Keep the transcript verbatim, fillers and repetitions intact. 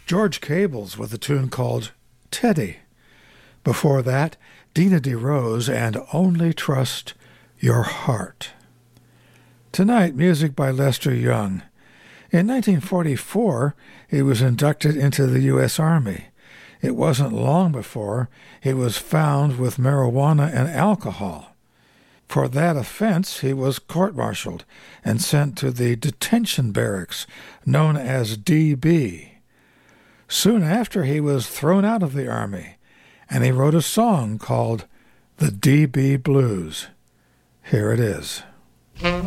George Cables with a tune called Teddy. Before that, Dina DeRose and Only Trust Your Heart. Tonight, music by Lester Young. In nineteen forty-four, he was inducted into the U S Army. It wasn't long before he was found with marijuana and alcohol. For that offense, he was court-martialed and sent to the detention barracks known as D B. Soon after, he was thrown out of the Army, and he wrote a song called The D B Blues. Here it is.